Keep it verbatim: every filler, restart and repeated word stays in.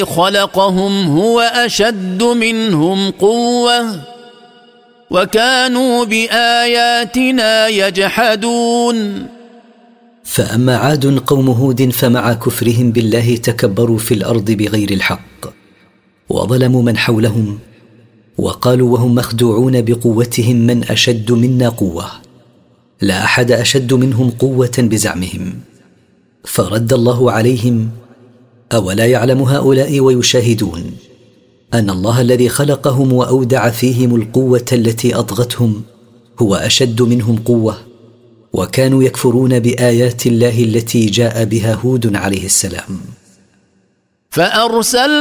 خلقهم هو أشد منهم قوة وكانوا بآياتنا يجحدون. فأما عاد قوم هود فمع كفرهم بالله تكبروا في الأرض بغير الحق وظلموا من حولهم وقالوا وهم مخدوعون بقوتهم من أشد منا قوة، لا أحد أشد منهم قوة بزعمهم. فرد الله عليهم: أولا يعلم هؤلاء ويشاهدون أن الله الذي خلقهم وأودع فيهم القوة التي أطغتهم هو أشد منهم قوة، وكانوا يكفرون بآيات الله التي جاء بها هود عليه السلام. فأرسلنا